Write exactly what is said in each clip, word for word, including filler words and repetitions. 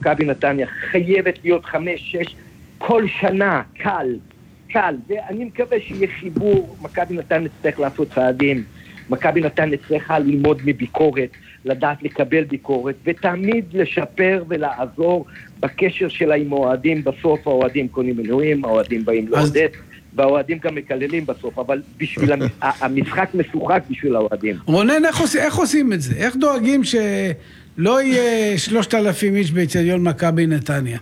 מכבי נתניה חייבת להיות חמש, שש, כל שנה, קל, קל, ואני מקווה שיהיה חיבור, מכבי נתניה צריך לעשות צעדים, מכבי נתניה צריכה ללמוד מביקורת, לדעת לקבל ביקורת, ותמיד לשפר ולעזור בקשר שלה עם אוהדים, בסוף האוהדים קונים מנויים, האוהדים באים לעודד, והאוהדים גם מקללים בסוף, אבל בשביל המשחק משוחק בשביל האוהדים. רונן, איך עושים את זה? איך דואגים שלא יהיה שלושת אלפים איש באצטדיון מכבי נתניה?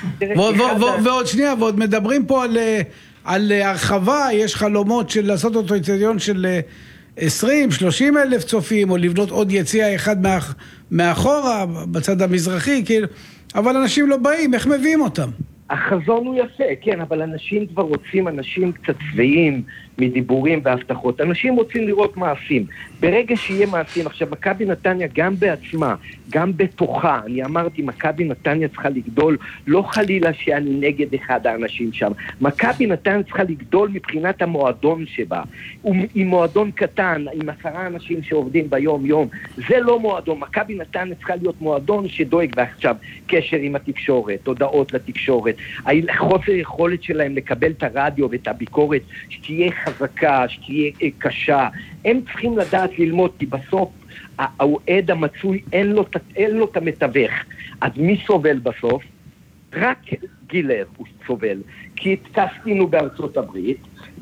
ועוד שנייה, ועוד מדברים פה על הרחבה, יש חלומות של לעשות אותו אצטדיון של עשרים שלושים אלף צופים, או לבנות עוד יציאה אחד מאחורה, בצד המזרחי, אבל אנשים לא באים, איך מביאים אותם? החזון הוא יפה, כן, אבל אנשים כבר רוצים, אנשים קצת צבעים מדיבורים והבטחות, אנשים רוצים לראות מעשים. ברגע שיהיה מעשים, עכשיו מכבי נתניה גם בעצמה, גם בתוכה, אני אמרתי, מכבי נתניה צריכה לגדול, לא חלילה שאני נגד אחד האנשים שם, מכבי נתניה צריכה לגדול מבחינת המועדון שבה, עם מועדון קטן, עם עשרה אנשים שעובדים ביום יום, זה לא מועדון, מכבי נתניה צריכה להיות מועדון שדואג, ועכשיו קשר עם התקשורת, הודעות לתקשורת, חוסר יכולת שלהם לקבל את הרדיו ואת הביקורת, שתהיה חזקה, שתהיה קשה, הם צריכים לדעת ללמוד, כי בסוף האוהד המצוי אין לו, אין לו את המתווך. אז מי סובל בסוף? רק גילר הוא סובל, כי התקסתינו בארצות הברית,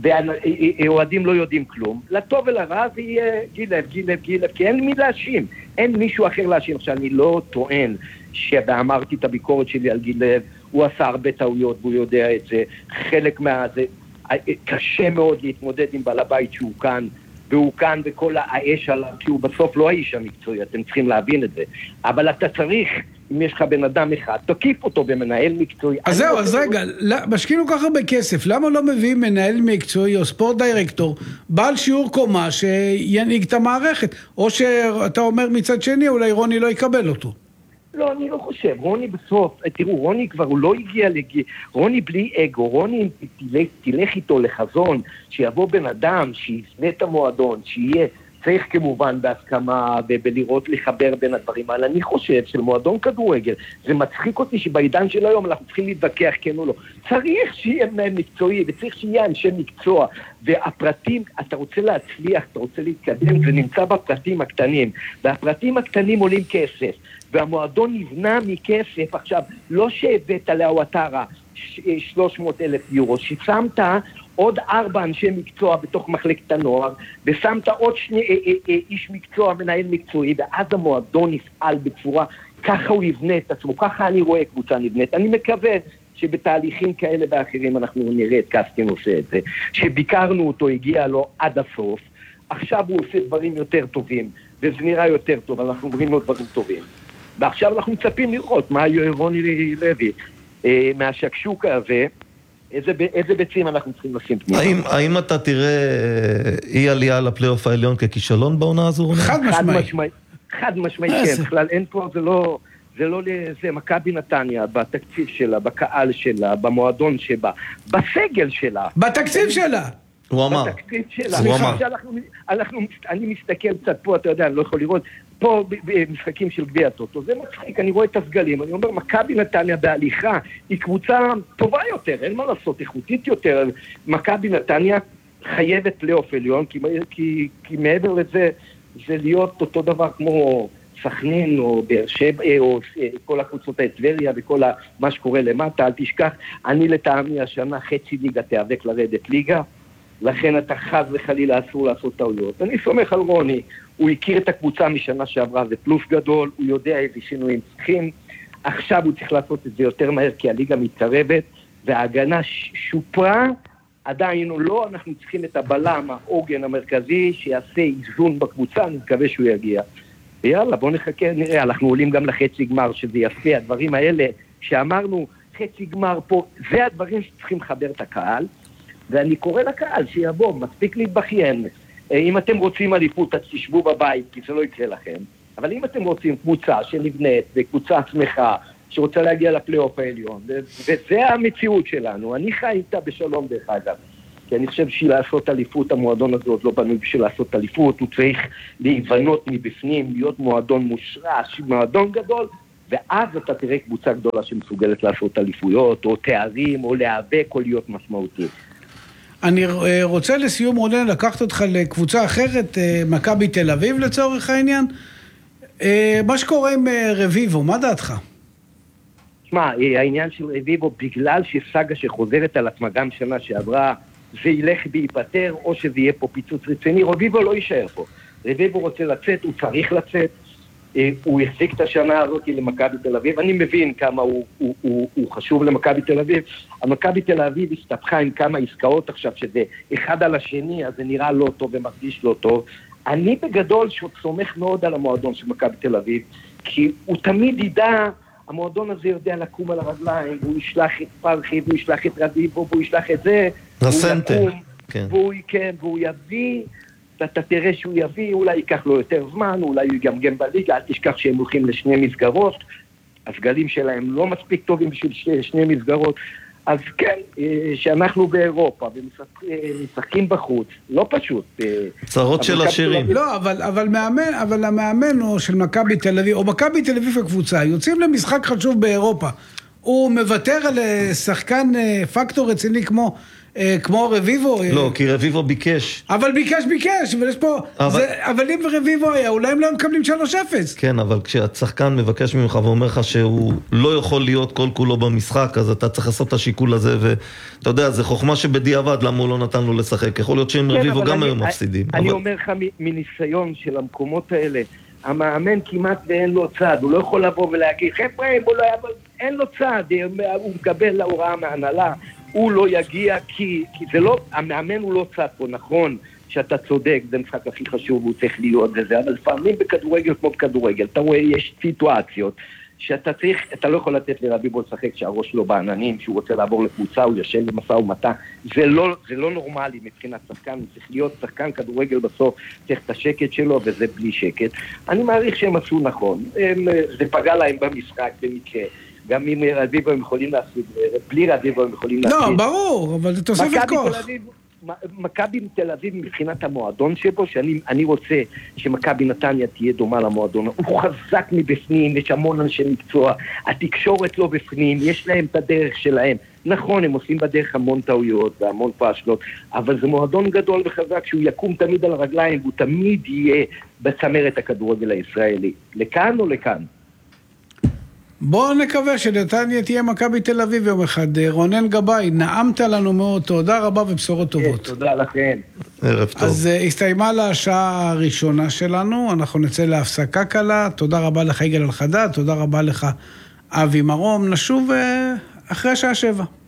ואוהדים לא יודעים כלום, לטוב ולרע זה יהיה גילר, גילר, גילר, כי אין מי להאשים, אין מישהו אחר להאשים. עכשיו אני לא טוען שאמרתי את הביקורת שלי על גילר, הוא עשה הרבה טעויות והוא יודע את זה, חלק מהזה, קשה מאוד להתמודד עם בעל הבית שהוא כאן, והוא כאן וכל האש עליו, כי הוא בסוף לא האיש המקצועי, אתם צריכים להבין את זה. אבל אתה צריך, אם יש לך בן אדם אחד, תקיף אותו במנהל מקצועי. אז זהו, אז רגע, משקיעים כל כך הרבה כסף, למה לא מביאים מנהל מקצועי או ספורט דירקטור, בעל שיעור קומה שינהיג את המערכת, או שאתה אומר מצד שני, אולי רוני לא יקבל אותו? לא, אני לא חושב. רוני בסוף, תראו, רוני כבר הוא לא הגיע לגיל, רוני בלי אגו, רוני תלך, תלך איתו לחזון, שיבוא בן אדם, שיסנה את המועדון, שיהיה, צריך כמובן בהסכמה ובלראות לחבר בין הדברים האלה. אני חושב של מועדון כדורגל, זה מצחיק אותי שבעידן של היום אנחנו צריכים להתווכח כן או לא. צריך שיהיה מקצועי וצריך שיהיה אנשי מקצוע, והפרטים, אתה רוצה להצליח, אתה רוצה להתקדם, זה נמצא בפרטים הקטנים, והפרטים הקטנים עולים כסף. והמועדון נבנה מכסף, עכשיו, לא שהבאת לאוואטרה שלוש מאות אלף יורו, ששמת עוד ארבע אנשי מקצוע בתוך מחלקת הנוער, ושמת עוד שני איש מקצוע, מנהל מקצועי, ואז המועדון נפעל בצורה, ככה הוא יבנה את עצמו, ככה אני רואה קבוצה נבנית. אני מקווה שבתהליכים כאלה ואחרים אנחנו נראה את קסטין עושה את זה, שביקרנו אותו, הגיע לו עד הסוף, עכשיו הוא עושה דברים יותר טובים, וזה נראה יותר טוב, אנחנו אומרים לו דברים טובים. ועכשיו אנחנו מצפים לראות מה רוני לוי, אה, מהשקשוקה הזה, איזה, איזה ביצים אנחנו צריכים לשים פנימה. האם, האם אתה תראה אי עלייה לפלייאוף העליון ככישלון בעונה הזו? חד משמעי. חד משמעי, כן. בכלל אין פה, זה לא, זה לא זה מכבי נתניה, בתקציב שלה, בקהל שלה, במועדון שבה, בסגל שלה. בתקציב שלה. הוא אמר. בתקציב שלה. הוא אמר. אנחנו, אנחנו, אני מסתכל קצת פה, אתה יודע, אני לא יכול לראות, פה במשחקים של גביע הטוטו, זה מצחיק, אני רואה את הסגלים, אני אומר, מכבי נתניה בהליכה, היא קבוצה טובה יותר, אין מה לעשות, איכותית יותר, מכבי נתניה חייבת פלייאוף עליון, כי, כי, כי מעבר לזה, זה להיות אותו דבר כמו סכנין, או באר שבע, או כל הקבוצות הטבריה, וכל מה שקורה למטה, אל תשכח, אני לטעמי השנה חצי ליגה תיאבק לרדת ליגה, לכן אתה חז וחלילה אסור לעשות טעויות. אני סומך על רוני, הוא הכיר את הקבוצה משנה שעברה, זה פלוס גדול, הוא יודע איזה שינויים צריכים, עכשיו הוא צריך לעשות את זה יותר מהר, כי הליגה מתקרבת, וההגנה שופרה, עדיין הוא לא, אנחנו צריכים את הבלם, העוגן המרכזי, שיעשה איזון בקבוצה, אני מקווה שהוא יגיע. ויאללה, בוא נחכה, נראה, אנחנו עולים גם לחצי גמר, שזה יפה, הדברים האלה שאמרנו, חצי גמר פה, זה הדברים שצריכים לחבר את הקהל, ואני קורא לקהל שיבוא, מספיק להתבכיין. אם אתם רוצים אליפות, אז תשבו בבית, כי זה לא יקרה לכם. אבל אם אתם רוצים קבוצה שנבנית, וקבוצה שמחה, שרוצה להגיע לפלייאוף העליון, וזה המציאות שלנו. אני חי איתה בשלום דרך אגב. כי אני חושב שהיא לעשות אליפות, המועדון הזאת לא בנוי בשביל לעשות אליפות, הוא צריך להיבנות מבפנים, להיות מועדון מושרש, מועדון גדול, ואז אתה תראה קבוצה גדולה שמסוגלת לעשות אליפויות, או תארים, או להיאבק, או להיות משמעותי. אני רוצה לסיום רונן לקחת אותך לקבוצה אחרת, מכבי תל אביב לצורך העניין. מה שקורה עם רביבו, מה דעתך? תשמע, העניין של רביבו, בגלל שסגה שחוזרת על עצמה גם שנה שעברה, זה ילך וייפטר, או שזה יהיה פה פיצוץ רציני, רביבו לא יישאר פה. רביבו רוצה לצאת, הוא צריך לצאת, הוא יחזיק את השנה הזאת למכבי תל אביב, אני מבין כמה הוא, הוא, הוא, הוא חשוב למכבי תל אביב, המכבי תל אביב הסתבכה עם כמה עסקאות עכשיו, שזה אחד על השני, אז זה נראה לא טוב ומרגיש לא טוב, אני בגדול סומך מאוד על המועדון של מכבי תל אביב, כי הוא תמיד ידע, המועדון הזה יודע לקום על הרגליים, והוא ישלח את פרחי, והוא ישלח את רביבו, והוא ישלח את זה, רסנטה, והוא, כן. והוא, כן, והוא יביא, אתה תראה שהוא יביא, אולי ייקח לו יותר זמן, אולי הוא יגמגם בליגה, אל תשכח שהם הולכים לשני מסגרות, הסגלים שלהם לא מספיק טובים בשביל שני, שני מסגרות, אז כן, שאנחנו באירופה, ומשחקים בחוץ, לא פשוט. צרות של השירים. לא, אבל, אבל, מאמן, אבל המאמן הוא של מכבי תל אביב, או מכבי תל אביב הקבוצה, יוצאים למשחק חשוב באירופה, הוא מוותר על שחקן פקטור רציני כמו... כמו רביבו. לא, כי רביבו ביקש. אבל ביקש, ביקש, אבל יש פה... אבל אם רביבו היה, אולי הם לא מקבלים שלוש אפס. כן, אבל כשהשחקן מבקש ממך ואומר לך שהוא לא יכול להיות כל כולו במשחק, אז אתה צריך לעשות את השיקול הזה, ואתה יודע, זה חוכמה שבדיעבד, למה הוא לא נתן לו לשחק. יכול להיות שהם רביבו גם היום מפסידים. אני אומר לך מניסיון של המקומות האלה, המאמן כמעט ואין לו צד, הוא לא יכול לבוא ולהגיד, חבר'ה, אין לו צד, הוא מקבל להוראה מהנהלה, הוא לא יגיע, כי, כי זה לא, המאמן הוא לא צד פה, נכון שאתה צודק, זה משחק הכי חשוב, הוא צריך להיות וזה, אבל לפעמים בכדורגל כמו בכדורגל, אתה רואה, יש סיטואציות שאתה צריך, אתה לא יכול לתת לרביבו לשחק שהראש לא בעננים, שהוא רוצה לעבור לקבוצה, הוא ישן למשא ומתן, זה לא, זה לא נורמלי מבחינת שחקן, הוא צריך להיות שחקן כדורגל בסוף, צריך את השקט שלו, וזה בלי שקט. אני מעריך שהם עשו נכון, הם, זה פגע להם במשחק במקרה, גם אם רביבו הם יכולים להפסיד, בלי רביבו הם יכולים להפסיד. לא, ברור, אבל זה תוספת כוח. מכבי תל אביב מבחינת המועדון שבו, שאני רוצה שמכבי נתניה תהיה דומה למועדון, הוא חזק מבפנים, יש המון אנשי מקצוע, התקשורת לא בפנים, יש להם את הדרך שלהם. נכון, הם עושים בדרך המון טעויות והמון פשלות, אבל זה מועדון גדול וחזק שהוא יקום תמיד על הרגליים, והוא תמיד יהיה בצמרת הכדורגל הישראלי. לכאן או לכאן? בואו נקווה שנתניה תהיה מכבי תל אביב יום אחד. רונן גבאי, נעמת לנו מאוד, תודה רבה ובשורות טובות. תודה לכם. ערב טוב. אז הסתיימה לה השעה הראשונה שלנו, אנחנו נצא להפסקה קלה, תודה רבה לך יגאל אלחדד, תודה רבה לך אבי מרום, נשוב אחרי שעה שבע.